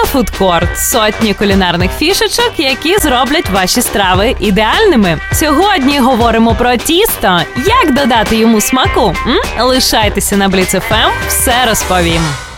Фудкорт – сотні кулінарних фішечок, які зроблять ваші страви ідеальними. Сьогодні говоримо про тісто. Як додати йому смаку? Лишайтеся на Бліц ФМ, все розповім.